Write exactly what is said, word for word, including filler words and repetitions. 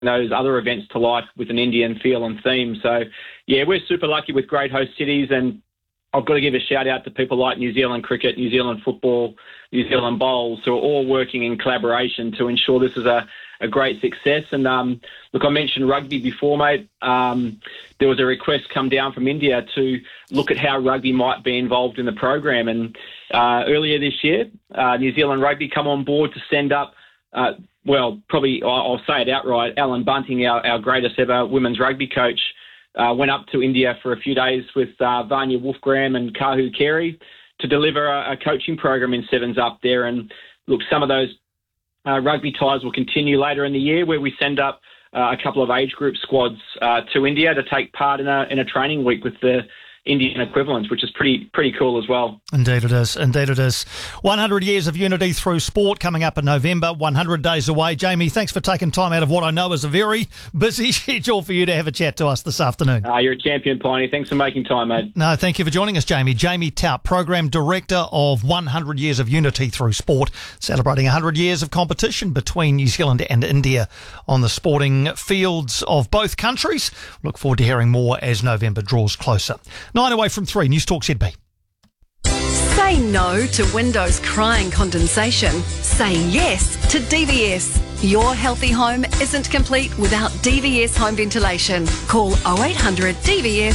those other events to life with an Indian feel and theme. So, yeah, we're super lucky with great host cities, and I've got to give a shout out to people like New Zealand Cricket, New Zealand Football, New Zealand Bowls, who are all working in collaboration to ensure this is a, a great success. And um, look, I mentioned rugby before, mate. Um, there was a request come down from India to look at how rugby might be involved in the program. And uh, earlier this year, uh, New Zealand Rugby come on board to send up, uh, well, probably I'll say it outright, Alan Bunting, our, our greatest ever women's rugby coach, Uh, went up to India for a few days with uh, Vanya Wolfgram and Kahu Carey to deliver a, a coaching program in Sevens up there. And look, some of those uh, rugby ties will continue later in the year, where we send up uh, a couple of age group squads uh, to India to take part in a in a training week with the Indian equivalents, which is pretty pretty cool as well. Indeed it is. Indeed it is. one hundred years of unity through sport coming up in November, one hundred days away. Jamie, thanks for taking time out of what I know is a very busy schedule for you to have a chat to us this afternoon. Uh, you're a champion, Piney. Thanks for making time, mate. No, thank you for joining us, Jamie. Jamie Tout, Program Director of one hundred years of unity through sport, celebrating one hundred years of competition between New Zealand and India on the sporting fields of both countries. Look forward to hearing more as November draws closer. Nine away from three, News Talk Z B. Say no to windows crying condensation. Say yes to D V S. Your healthy home isn't complete without D V S home ventilation. Call oh eight hundred D V S